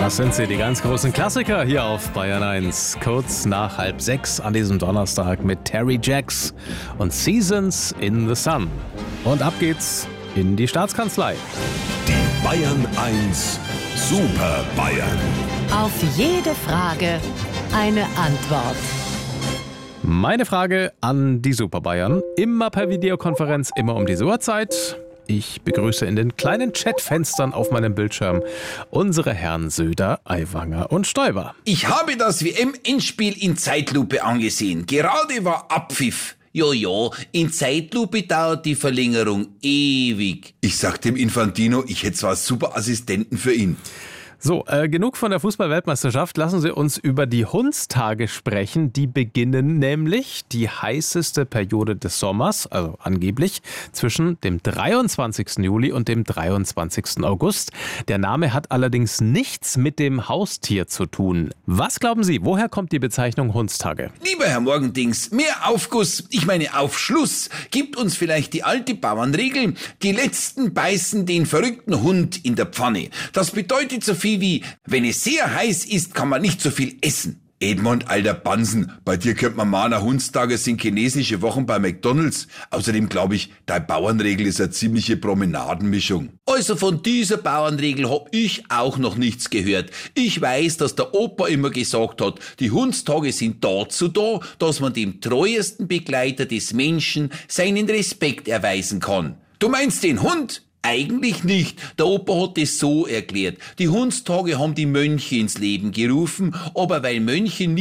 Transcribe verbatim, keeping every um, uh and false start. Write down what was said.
Das sind sie, die ganz großen Klassiker hier auf Bayern eins. Kurz nach halb sechs an diesem Donnerstag mit Terry Jacks und Seasons in the Sun. Und ab geht's in die Staatskanzlei. Die Bayern eins Super Bayern. Auf jede Frage eine Antwort. Meine Frage an die Super Bayern. Immer per Videokonferenz, immer um diese Uhrzeit. Ich begrüße in den kleinen Chatfenstern auf meinem Bildschirm unsere Herren Söder, Aiwanger und Stoiber. Ich habe das W M-Endspiel in Zeitlupe angesehen. Gerade war Abpfiff. Jojo, in Zeitlupe dauert die Verlängerung ewig. Ich sag dem Infantino, ich hätte zwar super Assistenten für ihn. So, äh, genug von der Fußball-Weltmeisterschaft. Lassen Sie uns über die Hundstage sprechen. Die beginnen nämlich die heißeste Periode des Sommers, also angeblich, zwischen dem dreiundzwanzigsten Juli und dem dreiundzwanzigsten August. Der Name hat allerdings nichts mit dem Haustier zu tun. Was glauben Sie, woher kommt die Bezeichnung Hundstage? Lieber Herr Morgendings, mehr Aufguss, ich meine Aufschluss, gibt uns vielleicht die alte Bauernregel, die Letzten beißen den verrückten Hund in der Pfanne. Das bedeutet so viel wie, wenn es sehr heiß ist, kann man nicht so viel essen. Edmund, alter Bansen, bei dir könnte man meinen, Hundstage sind chinesische Wochen bei McDonalds. Außerdem glaube ich, deine Bauernregel ist eine ziemliche Promenadenmischung. Also von dieser Bauernregel hab ich auch noch nichts gehört. Ich weiß, dass der Opa immer gesagt hat, die Hundstage sind dazu da, dass man dem treuesten Begleiter des Menschen seinen Respekt erweisen kann. Du meinst den Hund? Eigentlich nicht. Der Opa hat es so erklärt. Die Hundstage haben die Mönche ins Leben gerufen, aber weil Mönche